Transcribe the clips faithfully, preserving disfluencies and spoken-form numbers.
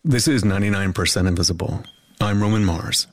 This is ninety-nine percent Invisible. I'm Roman Mars.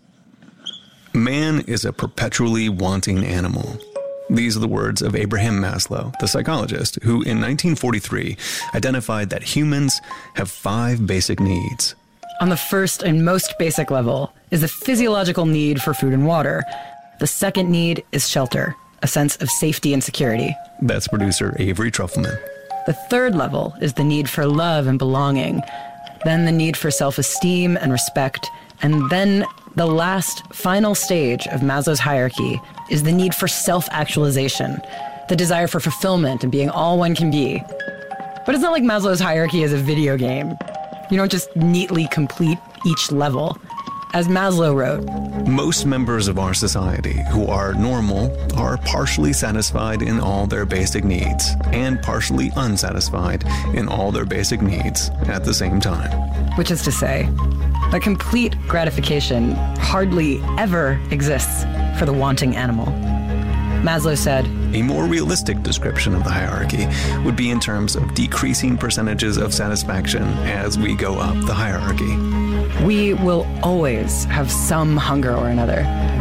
Man is a perpetually wanting animal. These are the words of Abraham Maslow, the psychologist, who in nineteen forty-three identified that humans have five basic needs. On the first and most basic level is the physiological need for food and water. The second need is shelter, a sense of safety and security. That's producer Avery Trufelman. The third level is the need for love and belonging. Then the need for self-esteem and respect. And then the last, final stage of Maslow's hierarchy is the need for self-actualization, the desire for fulfillment and being all one can be. But it's not like Maslow's hierarchy is a video game. You don't just neatly complete each level. As Maslow wrote, most members of our society who are normal are partially satisfied in all their basic needs and partially unsatisfied in all their basic needs at the same time. Which is to say, that complete gratification hardly ever exists for the wanting animal. Maslow said, a more realistic description of the hierarchy would be in terms of decreasing percentages of satisfaction as we go up the hierarchy. We will always have some hunger or another.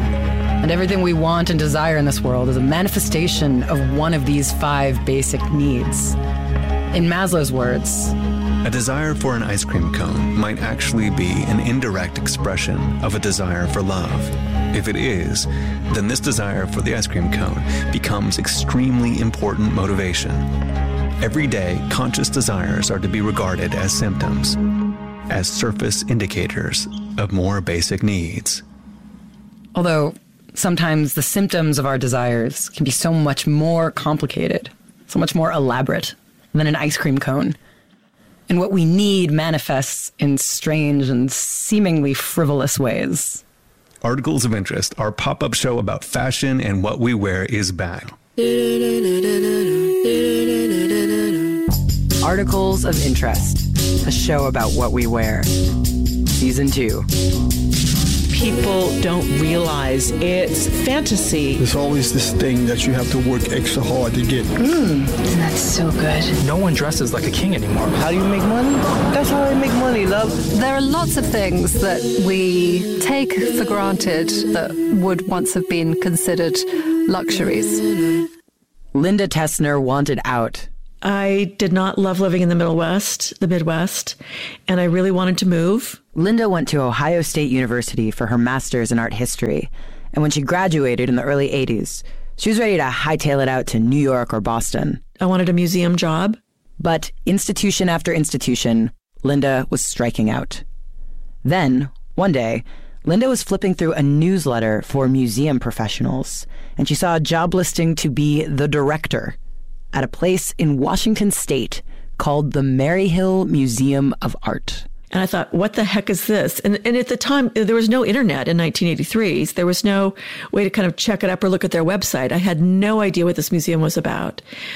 And everything we want and desire in this world is a manifestation of one of these five basic needs. In Maslow's words, a desire for an ice cream cone might actually be an indirect expression of a desire for love. If it is, then this desire for the ice cream cone becomes extremely important motivation. Every day, conscious desires are to be regarded as symptoms, as surface indicators of more basic needs. Although sometimes the symptoms of our desires can be so much more complicated, so much more elaborate than an ice cream cone. And what we need manifests in strange and seemingly frivolous ways. Articles of Interest, our pop-up show about fashion and what we wear, is back. Articles of Interest, a show about what we wear. Season two. People don't realize it's fantasy. There's always this thing that you have to work extra hard to get. Mmm, that's so good. No one dresses like a king anymore. How do you make money? That's how I make money, love. There are lots of things that we take for granted that would once have been considered luxuries. Linda Tessner wanted out. I did not love living in the Middle West, the Midwest, and I really wanted to move. Linda went to Ohio State University for her master's in art history, and when she graduated in the early eighties, she was ready to hightail it out to New York or Boston. I wanted a museum job. But institution after institution, Linda was striking out. Then, one day, Linda was flipping through a newsletter for museum professionals, and she saw a job listing to be the director at a place in Washington State called the Maryhill Museum of Art. And I thought, what the heck is this? And, and at the time, there was no internet in nineteen eighty-three. There was no way to kind of check it up or look at their website. I had no idea what this museum was about.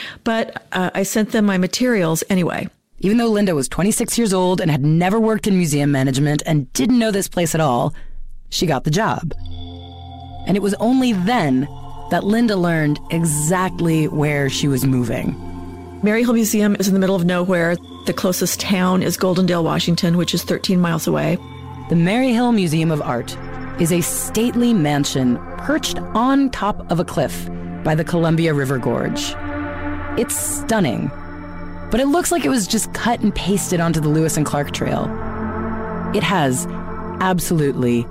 But uh, I sent them my materials anyway. Even though Linda was twenty-six years old and had never worked in museum management and didn't know this place at all, she got the job. And it was only then that Linda learned exactly where she was moving. Maryhill Museum is in the middle of nowhere. The closest town is Goldendale, Washington, which is thirteen miles away. The Maryhill Museum of Art is a stately mansion perched on top of a cliff by the Columbia River Gorge. It's stunning, but it looks like it was just cut and pasted onto the Lewis and Clark Trail. It has absolutely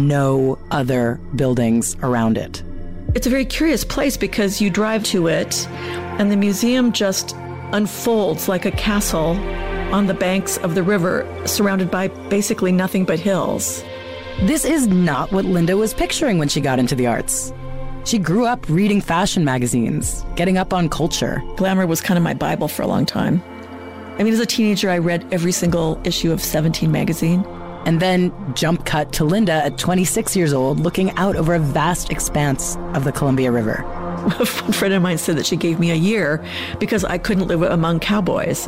no other buildings around it. It's a very curious place because you drive to it and the museum just unfolds like a castle on the banks of the river, surrounded by basically nothing but hills. This is not what Linda was picturing when she got into the arts. She grew up reading fashion magazines, getting up on culture. Glamour was kind of my Bible for a long time. I mean, as a teenager, I read every single issue of Seventeen magazine. And then jump cut to Linda at twenty-six years old, looking out over a vast expanse of the Columbia River. A friend of mine said that she gave me a year because I couldn't live among cowboys.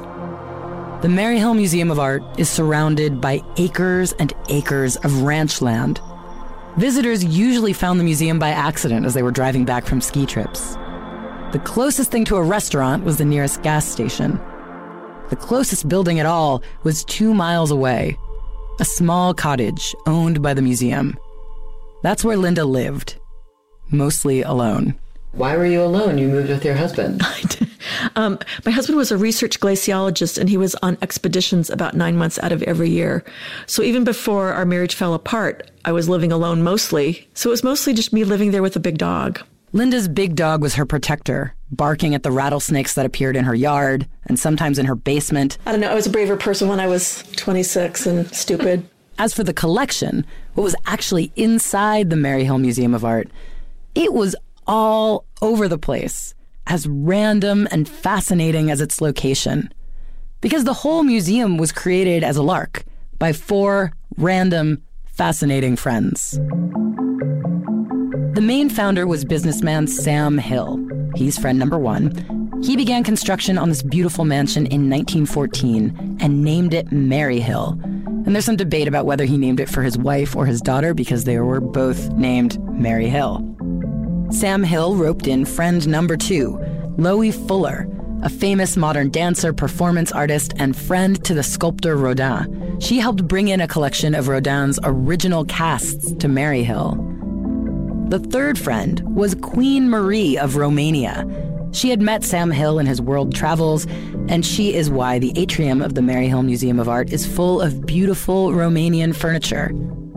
The Maryhill Museum of Art is surrounded by acres and acres of ranch land. Visitors usually found the museum by accident as they were driving back from ski trips. The closest thing to a restaurant was the nearest gas station. The closest building at all was two miles away. a small cottage owned by the museum. That's where Linda lived, mostly alone. Why were you alone? You moved with your husband. um, my husband was a research glaciologist, and he was on expeditions about nine months out of every year. So even before our marriage fell apart, I was living alone mostly. So it was mostly just me living there with a big dog. Linda's big dog was her protector, barking at the rattlesnakes that appeared in her yard and sometimes in her basement. I don't know. I was a braver person when I was twenty-six and stupid. As for the collection, what was actually inside the Maryhill Museum of Art, it was all over the place, as random and fascinating as its location. Because the whole museum was created as a lark by four random, fascinating friends. The main founder was businessman Sam Hill. He's friend number one. He began construction on this beautiful mansion in nineteen fourteen and named it Maryhill. And there's some debate about whether he named it for his wife or his daughter because they were both named Mary Hill. Sam Hill roped in friend number two, Loie Fuller, a famous modern dancer, performance artist, and friend to the sculptor Rodin. She helped bring in a collection of Rodin's original casts to Maryhill. The third friend was Queen Marie of Romania. She had met Sam Hill in his world travels, and she is why the atrium of the Maryhill Museum of Art is full of beautiful Romanian furniture.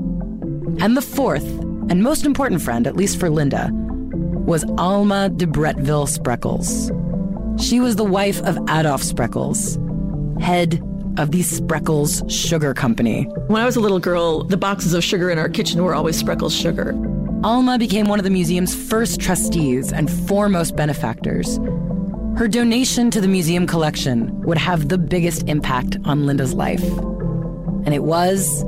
And the fourth, and most important friend, at least for Linda, was Alma de Bretteville Spreckels. She was the wife of Adolf Spreckels, head of the Spreckels Sugar Company. When I was a little girl, the boxes of sugar in our kitchen were always Spreckels sugar. Alma became one of the museum's first trustees and foremost benefactors. Her donation to the museum collection would have the biggest impact on Linda's life. And it was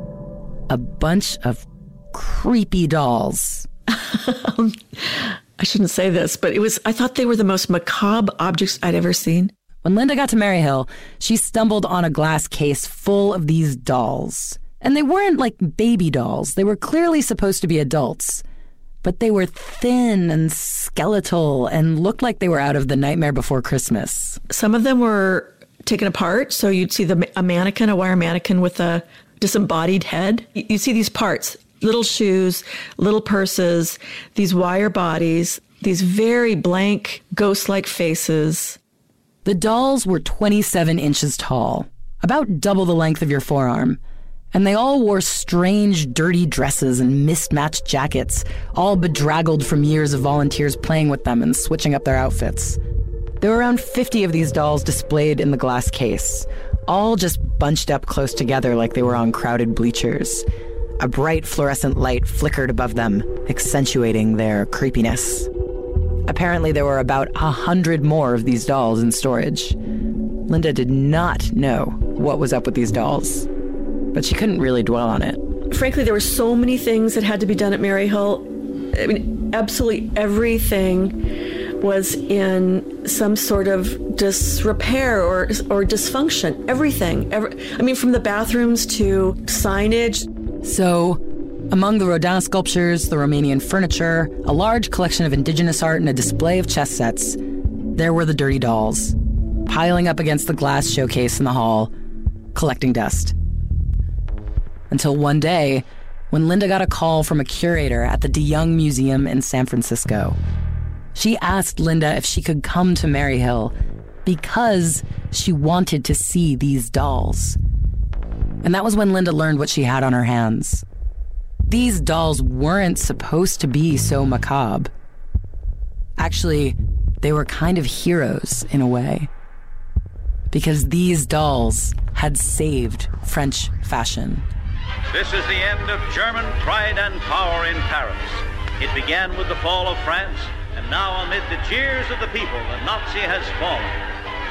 a bunch of creepy dolls. um, I shouldn't say this, but it was, I thought they were the most macabre objects I'd ever seen. When Linda got to Maryhill, she stumbled on a glass case full of these dolls. And they weren't like baby dolls. They were clearly supposed to be adults. But they were thin and skeletal and looked like they were out of The Nightmare Before Christmas. Some of them were taken apart. So you'd see the, a mannequin, a wire mannequin with a disembodied head. You'd see these parts, little shoes, little purses, these wire bodies, these very blank, ghost-like faces. The dolls were twenty-seven inches tall, about double the length of your forearm. And they all wore strange, dirty dresses and mismatched jackets, all bedraggled from years of volunteers playing with them and switching up their outfits. There were around fifty of these dolls displayed in the glass case, all just bunched up close together like they were on crowded bleachers. A bright fluorescent light flickered above them, accentuating their creepiness. Apparently there were about a hundred more of these dolls in storage. Linda did not know what was up with these dolls, but she couldn't really dwell on it. Frankly, there were so many things that had to be done at Maryhill. I mean, absolutely everything was in some sort of disrepair or or dysfunction. Everything. Every, I mean, from the bathrooms to signage. So, among the Rodin sculptures, the Romanian furniture, a large collection of indigenous art, and a display of chess sets, there were the dirty dolls, piling up against the glass showcase in the hall, collecting dust. Until one day, when Linda got a call from a curator at the De Young Museum in San Francisco. She asked Linda if she could come to Maryhill because she wanted to see these dolls. And that was when Linda learned what she had on her hands. These dolls weren't supposed to be so macabre. Actually, they were kind of heroes in a way. Because these dolls had saved French fashion. This is the end of German pride and power in Paris. It began with the fall of France, and now amid the jeers of the people, the Nazi has fallen.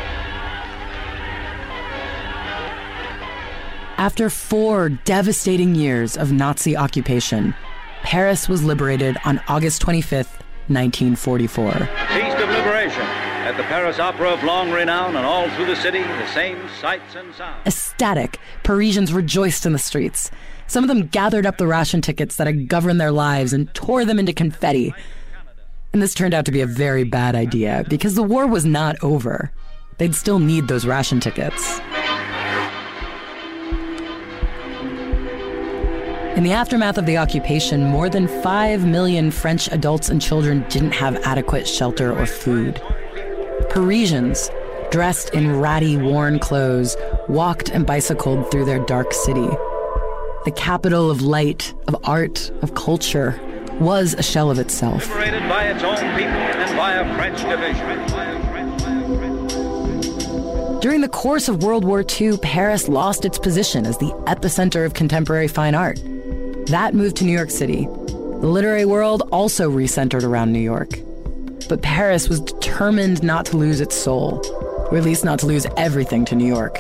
After four devastating years of Nazi occupation, Paris was liberated on August twenty-fifth, nineteen forty-four. Feast of Liberation at the Paris Opera of long renown, and all through the city, the same sights and sounds. Ecstatic, Parisians rejoiced in the streets. Some of them gathered up the ration tickets that had governed their lives and tore them into confetti. And this turned out to be a very bad idea, because the war was not over. They'd still need those ration tickets. In the aftermath of the occupation, more than five million French adults and children didn't have adequate shelter or food. Parisians, dressed in ratty, worn clothes, walked and bicycled through their dark city. The capital of light, of art, of culture, was a shell of itself. Liberated by its own people and by a French division. During the course of World War Two, Paris lost its position as the epicenter of contemporary fine art. That moved to New York City. The literary world also recentered around New York. But Paris was determined not to lose its soul, or at least not to lose everything to New York.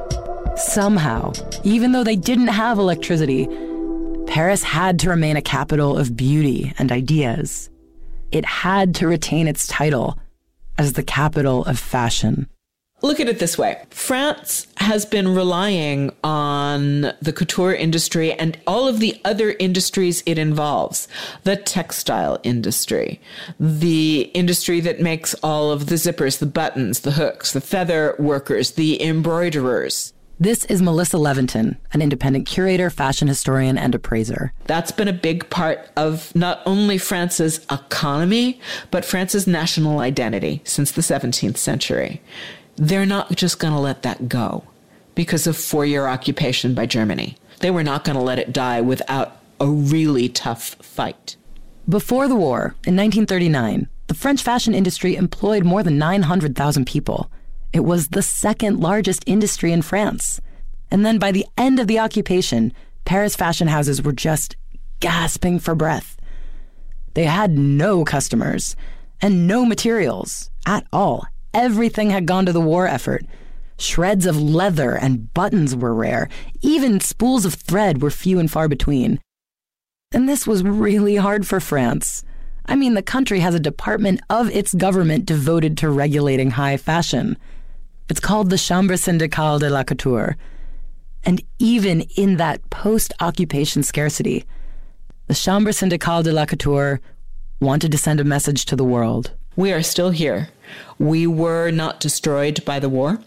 Somehow, even though they didn't have electricity, Paris had to remain a capital of beauty and ideas. It had to retain its title as the capital of fashion. Look at it this way. France has been relying on the couture industry and all of the other industries it involves. The textile industry, the industry that makes all of the zippers, the buttons, the hooks, the feather workers, the embroiderers. This is Melissa Levinton, an independent curator, fashion historian, and appraiser. That's been a big part of not only France's economy, but France's national identity since the seventeenth century. They're not just going to let that go because of four-year occupation by Germany. They were not going to let it die without a really tough fight. Before the war, in nineteen thirty-nine, the French fashion industry employed more than nine hundred thousand people. It was the second largest industry in France. And then by the end of the occupation, Paris fashion houses were just gasping for breath. They had no customers and no materials at all. Everything had gone to the war effort. Shreds of leather and buttons were rare. Even spools of thread were few and far between. And this was really hard for France. I mean, the country has a department of its government devoted to regulating high fashion. It's called the Chambre Syndicale de la Couture. And even in that post-occupation scarcity, the Chambre Syndicale de la Couture wanted to send a message to the world. We are still here. We were not destroyed by the war,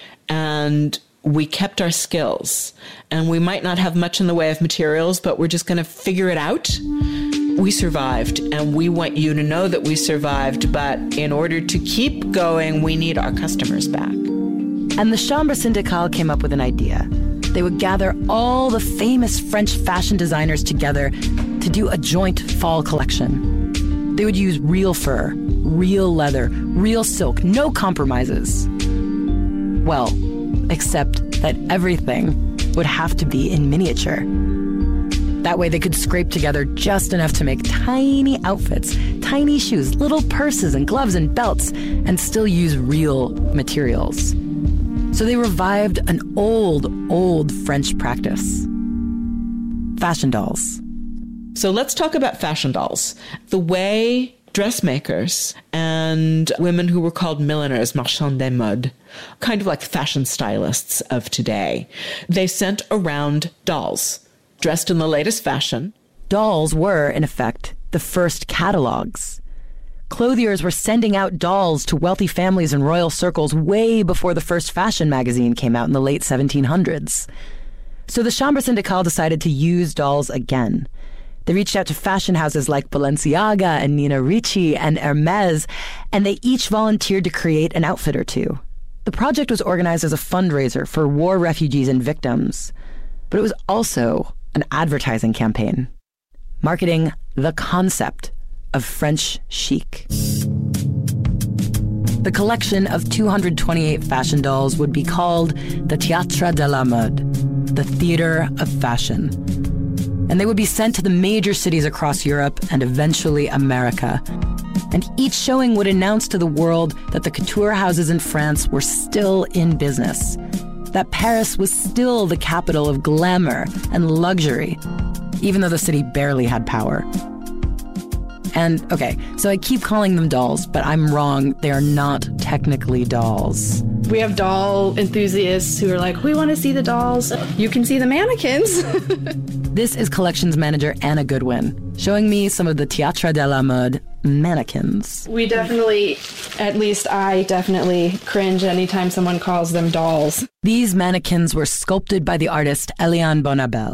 and we kept our skills. And we might not have much in the way of materials, but we're just going to figure it out. We survived, and we want you to know that we survived, but in order to keep going, we need our customers back. And the Chambre Syndicale came up with an idea. They would gather all the famous French fashion designers together to do a joint fall collection. They would use real fur, real leather, real silk, no compromises. Well, except that everything would have to be in miniature. That way they could scrape together just enough to make tiny outfits, tiny shoes, little purses and gloves and belts, and still use real materials. So they revived an old, old French practice. Fashion dolls. So let's talk about fashion dolls. The way dressmakers and women who were called milliners, marchands de mode, kind of like fashion stylists of today, they sent around dolls dressed in the latest fashion. Dolls were, in effect, the first catalogs. Clothiers were sending out dolls to wealthy families and royal circles way before the first fashion magazine came out in the late seventeen hundreds. So the Chambre Syndicale decided to use dolls again. They reached out to fashion houses like Balenciaga and Nina Ricci and Hermes, and they each volunteered to create an outfit or two. The project was organized as a fundraiser for war refugees and victims, but it was also an advertising campaign, marketing the concept of French chic. The collection of two hundred twenty-eight fashion dolls would be called the Théâtre de la Mode, the Theater of Fashion. And they would be sent to the major cities across Europe and eventually America. And each showing would announce to the world that the couture houses in France were still in business, that Paris was still the capital of glamour and luxury, even though the city barely had power. And, okay, so I keep calling them dolls, but I'm wrong. They are not technically dolls. We have doll enthusiasts who are like, we want to see the dolls. You can see the mannequins. This is collections manager Anna Goodwin, showing me some of the Théâtre de la Mode mannequins. We definitely, at least I definitely cringe anytime someone calls them dolls. These mannequins were sculpted by the artist Eliane Bonabel,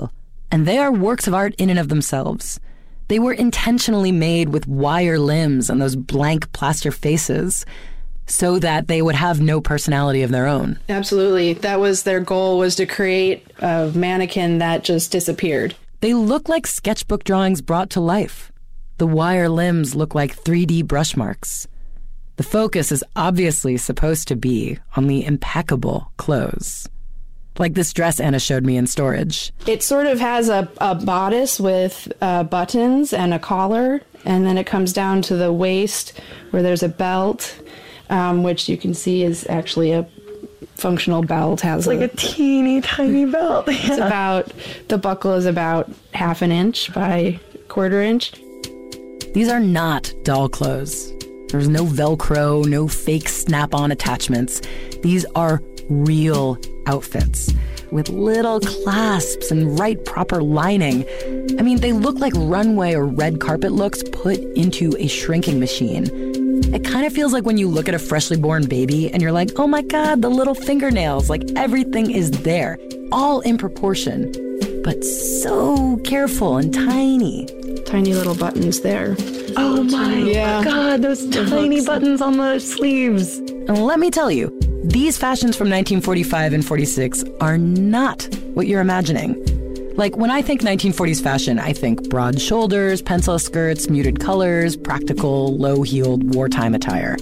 And they are works of art in and of themselves. They were intentionally made with wire limbs and those blank plaster faces so that they would have no personality of their own. Absolutely. That was their goal, was to create a mannequin that just disappeared. They look like sketchbook drawings brought to life. The wire limbs look like three D brush marks. The focus is obviously supposed to be on the impeccable clothes. Like this dress Anna showed me in storage. It sort of has a, a bodice with uh, buttons and a collar, and then it comes down to the waist where there's a belt, um, which you can see is actually a functional belt. Has like a, a teeny tiny belt. Yeah. It's about, the buckle is about half an inch by quarter inch. These are not doll clothes. There's no Velcro, no fake snap-on attachments. These are real outfits with little clasps and right proper lining. I mean, they look like runway or red carpet looks put into a shrinking machine. It kind of feels like when you look at a freshly born baby and you're like, oh my God, the little fingernails, like everything is there, all in proportion, but so careful and tiny. Tiny little buttons there. Oh my yeah. God, those tiny buttons on the sleeves. And let me tell you, these fashions from nineteen forty-five and forty-six are not what you're imagining. Like, when I think nineteen forties fashion, I think broad shoulders, pencil skirts, muted colors, practical, low-heeled wartime attire.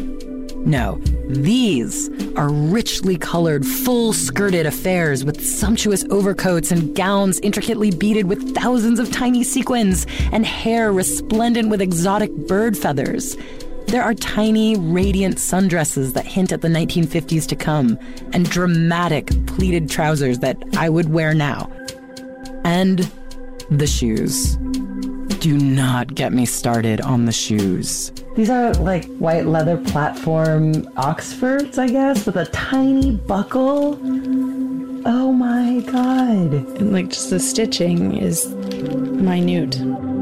No, these are richly colored, full-skirted affairs with sumptuous overcoats and gowns intricately beaded with thousands of tiny sequins and hair resplendent with exotic bird feathers. There are tiny, radiant sundresses that hint at the nineteen fifties to come, and dramatic pleated trousers that I would wear now. And the shoes. Do not get me started on the shoes. These are like white leather platform Oxfords, I guess, with a tiny buckle. Oh my God. And like just the stitching is minute.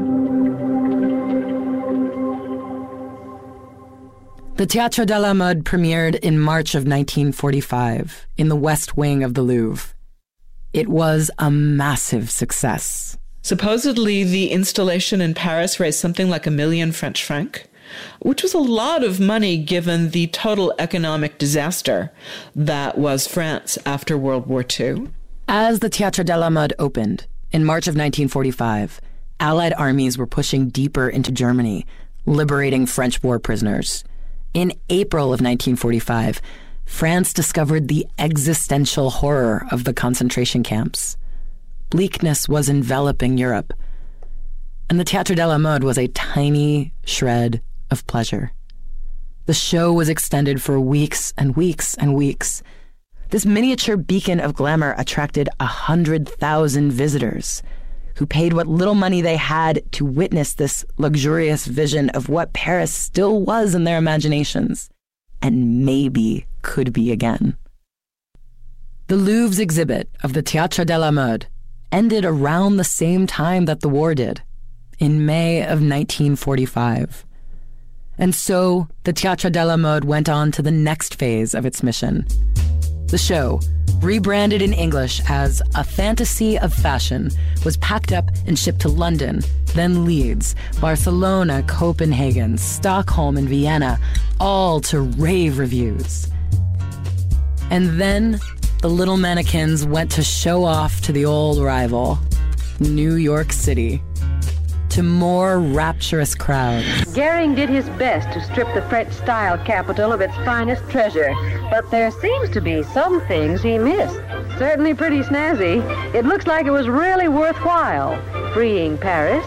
The Théâtre de la Mode premiered in March of nineteen forty-five in the West Wing of the Louvre. It was a massive success. Supposedly, the installation in Paris raised something like a million French francs, which was a lot of money given the total economic disaster that was France after World War Two. As the Théâtre de la Mode opened in March of nineteen forty-five, Allied armies were pushing deeper into Germany, liberating French war prisoners. In April of nineteen forty-five, France discovered the existential horror of the concentration camps. Bleakness was enveloping Europe, and the Théâtre de la Mode was a tiny shred of pleasure. The show was extended for weeks and weeks and weeks. This miniature beacon of glamour attracted a hundred thousand visitors who paid what little money they had to witness this luxurious vision of what Paris still was in their imaginations, and maybe could be again. The Louvre's exhibit of the Théâtre de la Mode ended around the same time that the war did, in May of nineteen forty-five. And so the Théâtre de la Mode went on to the next phase of its mission. The show, rebranded in English as A Fantasy of Fashion, was packed up and shipped to London, then Leeds, Barcelona, Copenhagen, Stockholm, and Vienna, all to rave reviews. And then the little mannequins went to show off to the old rival, New York City, to more rapturous crowds. Goering did his best to strip the French style capital of its finest treasure, but there seems to be some things he missed. Certainly pretty snazzy. It looks like it was really worthwhile, freeing Paris.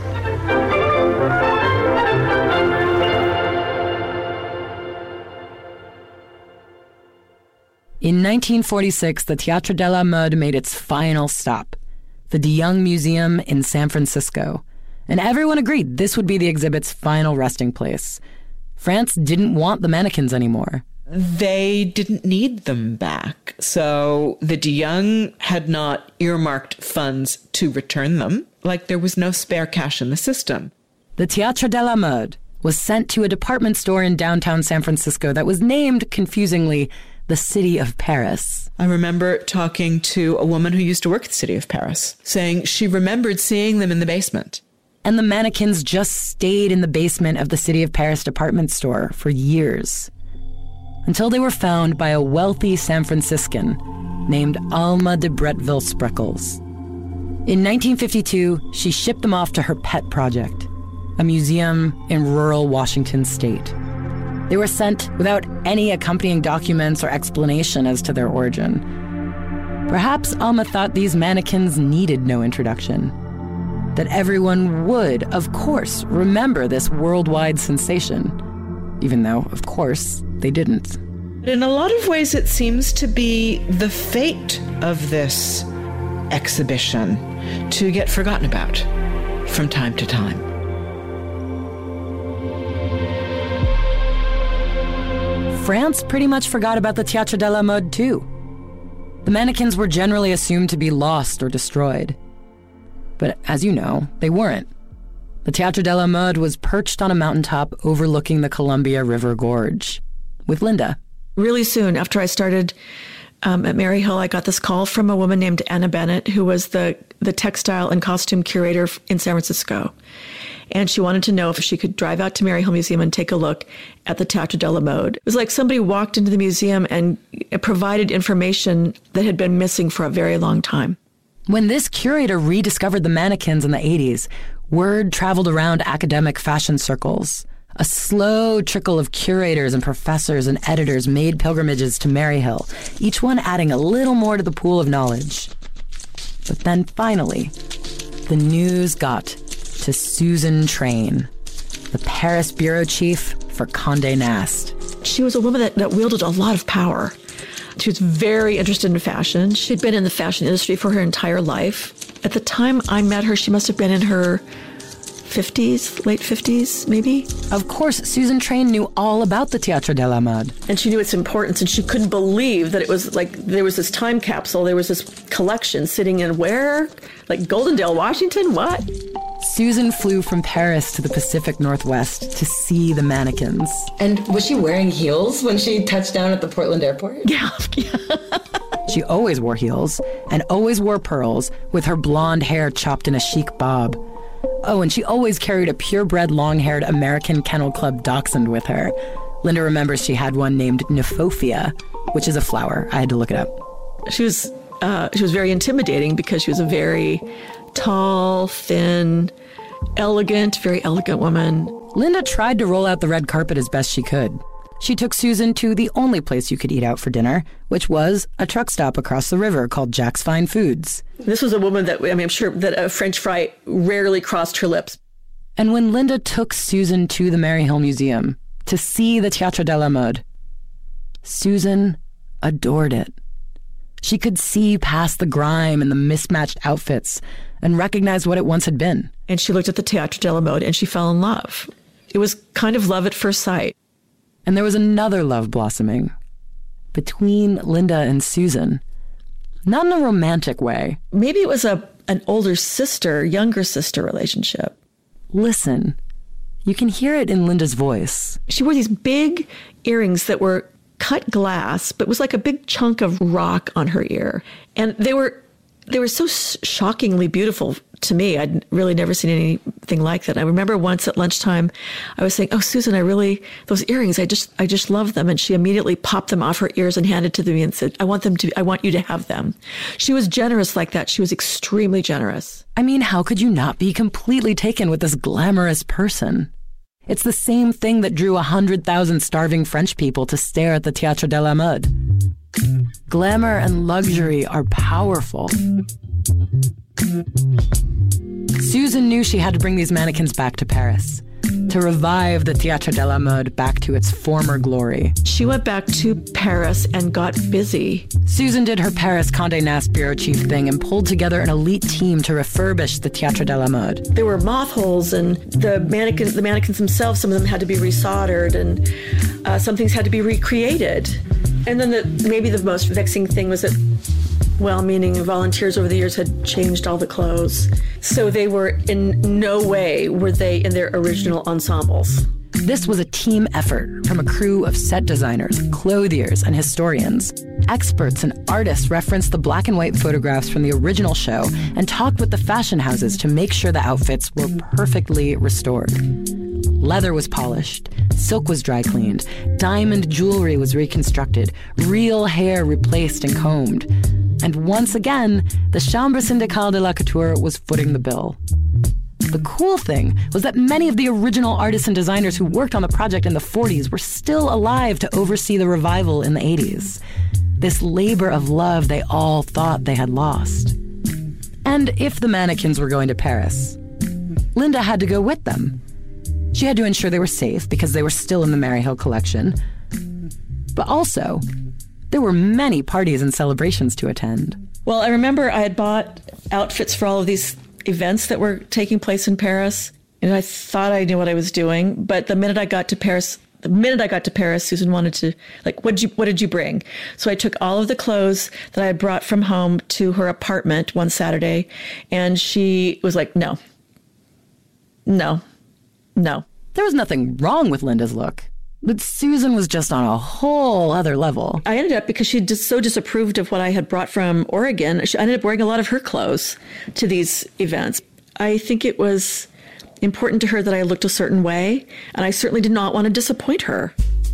In nineteen forty-six, the Théâtre de la Mode made its final stop, the De Young Museum in San Francisco. And everyone agreed this would be the exhibit's final resting place. France didn't want the mannequins anymore. They didn't need them back. So the De Young had not earmarked funds to return them. Like there was no spare cash in the system. The Théâtre de la Mode was sent to a department store in downtown San Francisco that was named, confusingly, the city of Paris. I remember talking to a woman who used to work at the city of Paris, saying she remembered seeing them in the basement. And the mannequins just stayed in the basement of the city of Paris department store for years, until they were found by a wealthy San Franciscan named Alma de Bretteville-Spreckels. In nineteen fifty-two, she shipped them off to her pet project, a museum in rural Washington state. They were sent without any accompanying documents or explanation as to their origin. Perhaps Alma thought these mannequins needed no introduction, that everyone would, of course, remember this worldwide sensation, even though, of course, they didn't. In a lot of ways, it seems to be the fate of this exhibition to get forgotten about from time to time. France pretty much forgot about the Théâtre de la Mode, too. The mannequins were generally assumed to be lost or destroyed. But as you know, they weren't. The Théâtre de la Mode was perched on a mountaintop overlooking the Columbia River Gorge with Linda. Really soon after I started um, at Maryhill, I got this call from a woman named Anna Bennett, who was the, the textile and costume curator in San Francisco. And she wanted to know if she could drive out to Maryhill Museum and take a look at the Théâtre de la Mode. It was like somebody walked into the museum and provided information that had been missing for a very long time. When this curator rediscovered the mannequins in the eighties, word traveled around academic fashion circles. A slow trickle of curators and professors and editors made pilgrimages to Maryhill, each one adding a little more to the pool of knowledge. But then finally, the news got to Susan Train, the Paris bureau chief for Condé Nast. She was a woman that, that wielded a lot of power. She was very interested in fashion. She'd been in the fashion industry for her entire life. At the time I met her, she must have been in her fifties, late fifties, maybe. Of course, Susan Train knew all about the Théâtre de la Mode. And she knew its importance, and she couldn't believe that it was like there was this time capsule, there was this collection sitting in where? Like Goldendale, Washington? What? Susan flew from Paris to the Pacific Northwest to see the mannequins. And was she wearing heels when she touched down at the Portland airport? Yeah. She always wore heels and always wore pearls with her blonde hair chopped in a chic bob. Oh, and she always carried a purebred long-haired American Kennel Club dachshund with her. Linda remembers she had one named Nephofia, which is a flower. I had to look it up. She was uh, she was very intimidating because she was a very tall, thin, elegant, very elegant woman. Linda tried to roll out the red carpet as best she could. She took Susan to the only place you could eat out for dinner, which was a truck stop across the river called Jack's Fine Foods. This was a woman that, I mean, I'm sure that a French fry rarely crossed her lips. And when Linda took Susan to the Maryhill Museum to see the Théâtre de la Mode, Susan adored it. She could see past the grime and the mismatched outfits and recognize what it once had been. And she looked at the Théâtre de la Mode and she fell in love. It was kind of love at first sight. And there was another love blossoming between Linda and Susan. Not in a romantic way. Maybe it was a an older sister, younger sister relationship. Listen, you can hear it in Linda's voice. She wore these big earrings that were cut glass, but it was like a big chunk of rock on her ear. And they were they were so shockingly beautiful to me. I'd really never seen anything like that. I remember once at lunchtime, I was saying, "Oh, Susan, I really, those earrings, I just, I just love them." And she immediately popped them off her ears and handed to me and said, "I want them to, I want you to have them." She was generous like that. She was extremely generous. I mean, how could you not be completely taken with this glamorous person? It's the same thing that drew a hundred thousand starving French people to stare at the Théâtre de la Mode. Glamour and luxury are powerful. Susan knew she had to bring these mannequins back to Paris to revive the Théâtre de la Mode back to its former glory. She went back to Paris and got busy. Susan did her Paris Condé Nast bureau chief thing and pulled together an elite team to refurbish the Théâtre de la Mode. There were moth holes, and the mannequins, the mannequins themselves, some of them had to be resoldered, and uh, some things had to be recreated. And then the, maybe the most vexing thing was that well-meaning volunteers over the years had changed all the clothes. So they were in no way were they in their original ensembles. This was a team effort from a crew of set designers, clothiers, and historians. Experts and artists referenced the black and white photographs from the original show and talked with the fashion houses to make sure the outfits were perfectly restored. Leather was polished, silk was dry cleaned, diamond jewelry was reconstructed, real hair replaced and combed. And once again, the Chambre Syndicale de la Couture was footing the bill. The cool thing was that many of the original artists and designers who worked on the project in the forties were still alive to oversee the revival in the eighties. This labor of love they all thought they had lost. And if the mannequins were going to Paris, Linda had to go with them. She had to ensure they were safe because they were still in the Maryhill collection. But also, there were many parties and celebrations to attend. Well, I remember I had bought outfits for all of these events that were taking place in Paris, and I thought I knew what I was doing. But the minute I got to Paris, the minute I got to Paris, Susan wanted to, like, what did you, what did you bring? So I took all of the clothes that I had brought from home to her apartment one Saturday, and she was like, no, no, no. There was nothing wrong with Linda's look, but Susan was just on a whole other level. I ended up, because she just so disapproved of what I had brought from Oregon, I ended up wearing a lot of her clothes to these events. I think it was important to her that I looked a certain way, and I certainly did not want to disappoint her.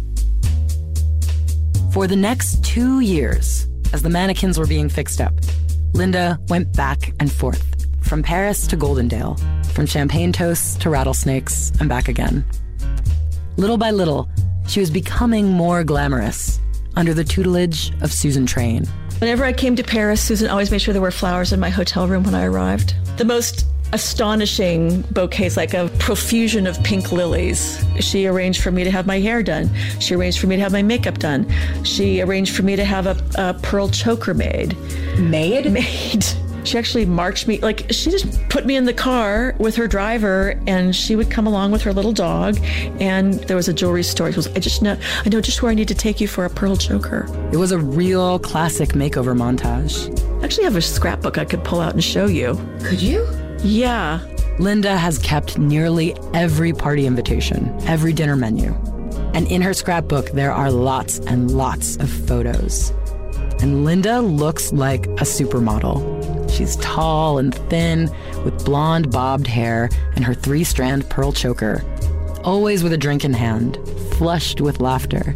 For the next two years, as the mannequins were being fixed up, Linda went back and forth, from Paris to Goldendale, from champagne toasts to rattlesnakes, and back again. Little by little, she was becoming more glamorous under the tutelage of Susan Train. Whenever I came to Paris, Susan always made sure there were flowers in my hotel room when I arrived. The most astonishing bouquets, like a profusion of pink lilies. She arranged for me to have my hair done. She arranged for me to have my makeup done. She arranged for me to have a, a pearl choker made. Made? Made. She actually marched me, like, she just put me in the car with her driver, and she would come along with her little dog, and there was a jewelry store. She was, I just know, I know just where I need to take you for a pearl choker. It was a real classic makeover montage. I actually have a scrapbook I could pull out and show you. Could you? Yeah. Linda has kept nearly every party invitation, every dinner menu. And in her scrapbook, there are lots and lots of photos. And Linda looks like a supermodel. She's tall and thin, with blonde bobbed hair and her three-strand pearl choker, always with a drink in hand, flushed with laughter.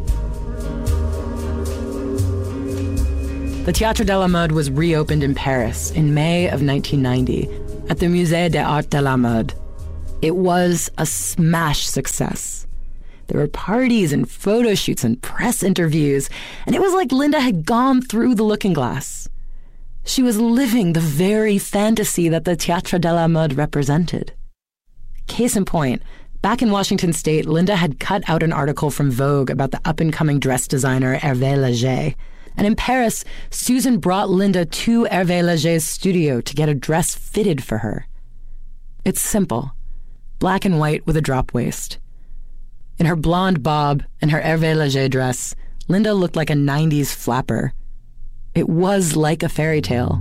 The Théâtre de la Mode was reopened in Paris in May of nineteen ninety at the Musée des Arts de la Mode. It was a smash success. There were parties and photo shoots and press interviews, and it was like Linda had gone through the looking glass. She was living the very fantasy that the Théâtre de la Mode represented. Case in point, back in Washington State, Linda had cut out an article from Vogue about the up-and-coming dress designer Hervé Leger. And in Paris, Susan brought Linda to Hervé Leger's studio to get a dress fitted for her. It's simple, black and white with a drop waist. In her blonde bob and her Hervé Leger dress, Linda looked like a nineties flapper. It was like a fairy tale.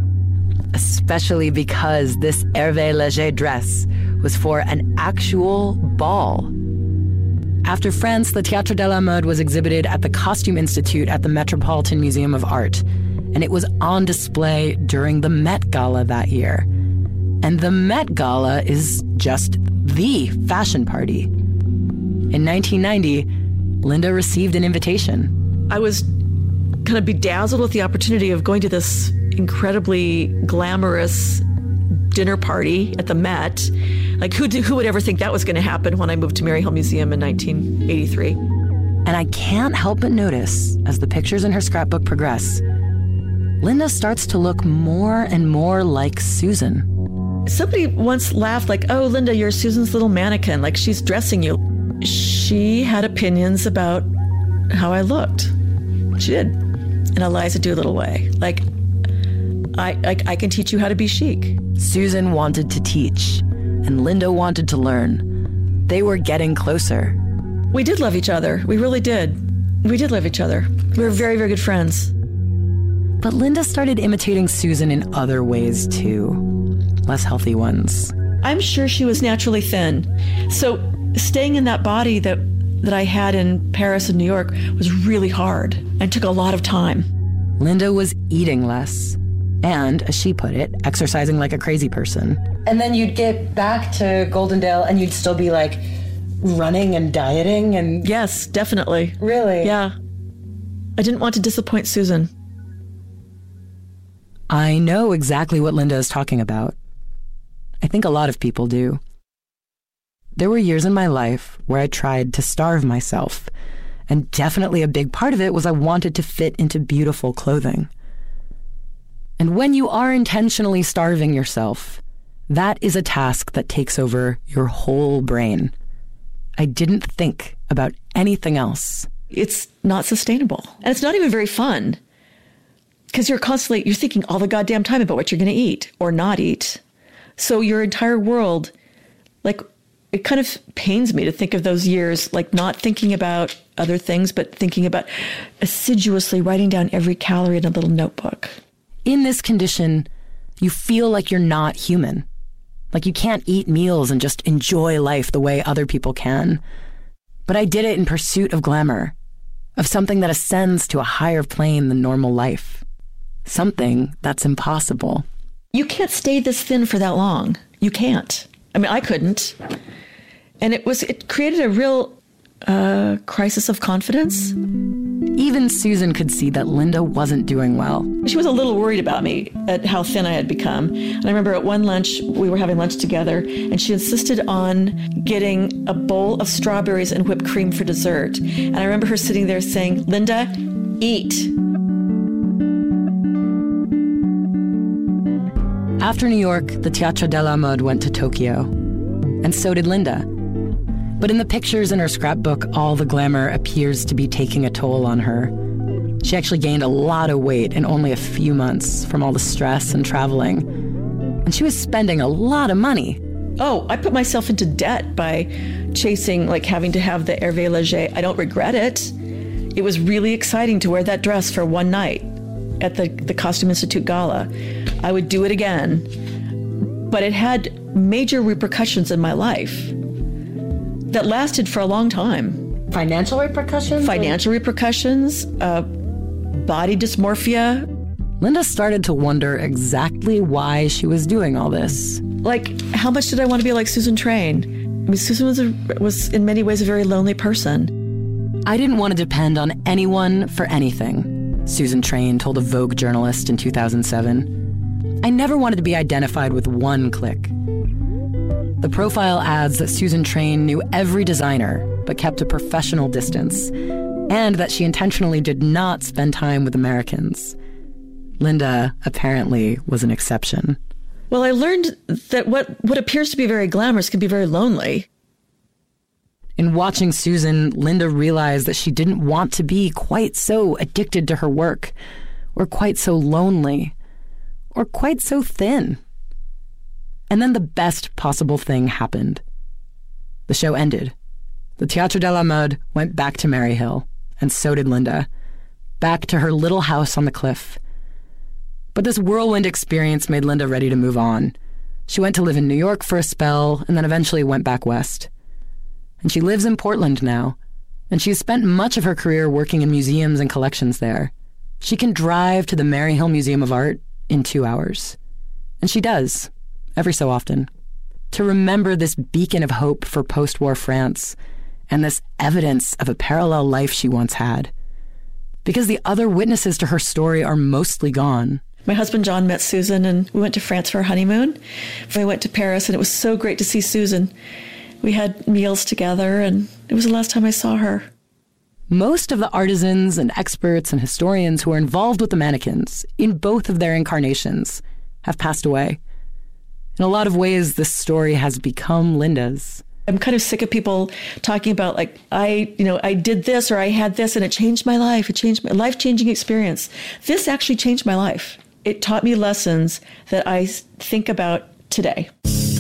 Especially because this Hervé Leger dress was for an actual ball. After France, the Théâtre de la Mode was exhibited at the Costume Institute at the Metropolitan Museum of Art, and it was on display during the Met Gala that year. And the Met Gala is just the fashion party. In nineteen ninety, Linda received an invitation. I was kind of bedazzled with the opportunity of going to this incredibly glamorous dinner party at the Met. Like, who who would ever think that was going to happen when I moved to Maryhill Museum in nineteen eighty-three? And I can't help but notice, as the pictures in her scrapbook progress, Linda starts to look more and more like Susan. Somebody once laughed like, oh, Linda, you're Susan's little mannequin, like she's dressing you. She had opinions about how I looked. She did. In Eliza Doolittle way. Like, I, I, I can teach you how to be chic. Susan wanted to teach, and Linda wanted to learn. They were getting closer. We did love each other. We really did. We did love each other. We were very, very good friends. But Linda started imitating Susan in other ways, too. Less healthy ones. I'm sure she was naturally thin. So staying in that body that, that I had in Paris and New York was really hard and took a lot of time. Linda was eating less and, as she put it, exercising like a crazy person. And then you'd get back to Goldendale and you'd still be like running and dieting and... Yes, definitely. Really? Yeah. I didn't want to disappoint Susan. I know exactly what Linda is talking about. I think a lot of people do. There were years in my life where I tried to starve myself, and definitely a big part of it was I wanted to fit into beautiful clothing. And when you are intentionally starving yourself, that is a task that takes over your whole brain. I didn't think about anything else. It's not sustainable. And it's not even very fun. Because you're constantly, you're thinking all the goddamn time about what you're going to eat or not eat. So your entire world, like, it kind of pains me to think of those years, like not thinking about other things, but thinking about assiduously writing down every calorie in a little notebook. In this condition, you feel like you're not human. Like you can't eat meals and just enjoy life the way other people can. But I did it in pursuit of glamour, of something that ascends to a higher plane than normal life. Something that's impossible. You can't stay this thin for that long. You can't. I mean, I couldn't. And it was, it created a real uh, crisis of confidence. Even Susan could see that Linda wasn't doing well. She was a little worried about me, at how thin I had become. And I remember at one lunch, we were having lunch together, and she insisted on getting a bowl of strawberries and whipped cream for dessert. And I remember her sitting there saying, Linda, eat. After New York, the Teatro della Mode went to Tokyo. And so did Linda. But in the pictures in her scrapbook, all the glamour appears to be taking a toll on her. She actually gained a lot of weight in only a few months from all the stress and traveling. And she was spending a lot of money. Oh, I put myself into debt by chasing, like having to have the Hervé Leger. I don't regret it. It was really exciting to wear that dress for one night at the, the Costume Institute Gala. I would do it again. But it had major repercussions in my life that lasted for a long time. Financial repercussions? Financial repercussions, uh, body dysmorphia. Linda started to wonder exactly why she was doing all this. Like, how much did I want to be like Susan Train? I mean, Susan was, a, was in many ways a very lonely person. I didn't want to depend on anyone for anything, Susan Train told a Vogue journalist in two thousand seven. I never wanted to be identified with one clique. The profile adds that Susan Train knew every designer, but kept a professional distance, and that she intentionally did not spend time with Americans. Linda, apparently, was an exception. Well, I learned that what, what appears to be very glamorous can be very lonely. In watching Susan, Linda realized that she didn't want to be quite so addicted to her work, or quite so lonely, or quite so thin. And then the best possible thing happened. The show ended. The Teatro della Mode went back to Maryhill, and so did Linda, back to her little house on the cliff. But this whirlwind experience made Linda ready to move on. She went to live in New York for a spell, and then eventually went back west. And she lives in Portland now, and she's spent much of her career working in museums and collections there. She can drive to the Maryhill Museum of Art in two hours. And she does. Every so often, to remember this beacon of hope for post-war France and this evidence of a parallel life she once had. Because the other witnesses to her story are mostly gone. My husband John met Susan, and we went to France for our honeymoon. We went to Paris, and it was so great to see Susan. We had meals together, and it was the last time I saw her. Most of the artisans and experts and historians who are involved with the mannequins, in both of their incarnations, have passed away. In a lot of ways, this story has become Linda's. I'm kind of sick of people talking about, like, I, you know, I did this or I had this and it changed my life. It changed my life-changing experience. This actually changed my life. It taught me lessons that I think about today.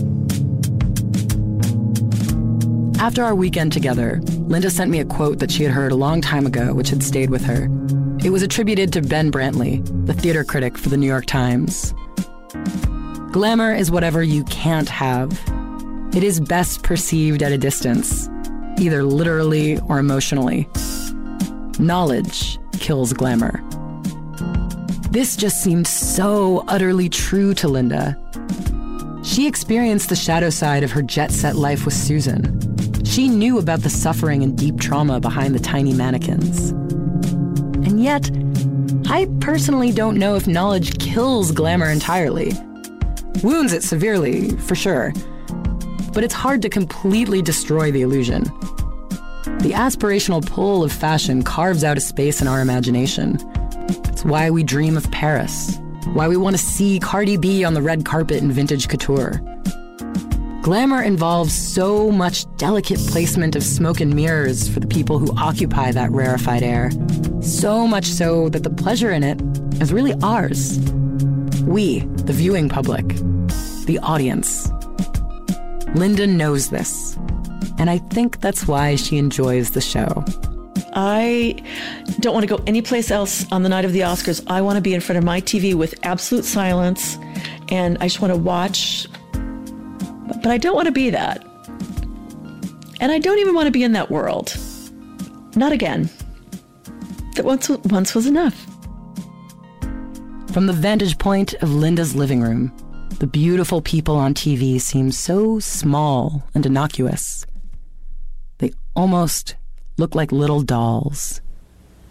After our weekend together, Linda sent me a quote that she had heard a long time ago, which had stayed with her. It was attributed to Ben Brantley, the theater critic for the New York Times. Glamour is whatever you can't have. It is best perceived at a distance, either literally or emotionally. Knowledge kills glamour. This just seemed so utterly true to Linda. She experienced the shadow side of her jet-set life with Susan. She knew about the suffering and deep trauma behind the tiny mannequins. And yet, I personally don't know if knowledge kills glamour entirely. Wounds it severely, for sure. But it's hard to completely destroy the illusion. The aspirational pull of fashion carves out a space in our imagination. It's why we dream of Paris, why we want to see Cardi B on the red carpet in vintage couture. Glamour involves so much delicate placement of smoke and mirrors for the people who occupy that rarefied air. So much so that the pleasure in it is really ours. We, the viewing public, the audience. Linda knows this, and I think that's why she enjoys the show. I don't want to go anyplace else on the night of the Oscars. I want to be in front of my T V with absolute silence, and I just want to watch. But I don't want to be that. And I don't even want to be in that world. Not again. That once, once was enough. From the vantage point of Linda's living room, the beautiful people on T V seem so small and innocuous. They almost look like little dolls.